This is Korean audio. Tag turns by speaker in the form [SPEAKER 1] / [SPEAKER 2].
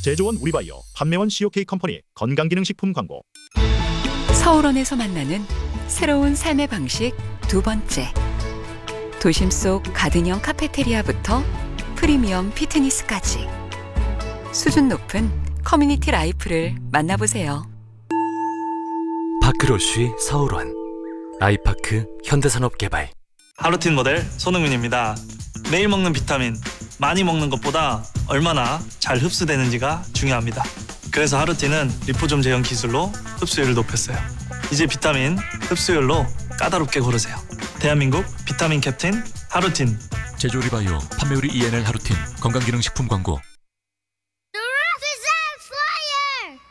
[SPEAKER 1] 제조원 우리바이오, 판매원 COK 컴퍼니 건강기능식품 광고.
[SPEAKER 2] 서울원에서 만나는 새로운 삶의 방식 두 번째. 도심 속 가든형 카페테리아부터 프리미엄 피트니스까지 수준 높은 커뮤니티 라이프를 만나보세요.
[SPEAKER 3] 파크로쉬 서울원 아이파크 현대산업개발.
[SPEAKER 4] 하루틴 모델 손흥민입니다. 매일 먹는 비타민, 많이 먹는 것보다 얼마나 잘 흡수되는지가 중요합니다. 그래서 하루틴은 리포좀 제형 기술로 흡수율을 높였어요. 이제 비타민 흡수율로 까다롭게 고르세요. 대한민국 비타민 캡틴 하루틴.
[SPEAKER 5] 제조리바이오, 판매우리 ENL 하루틴, 건강기능식품 광고.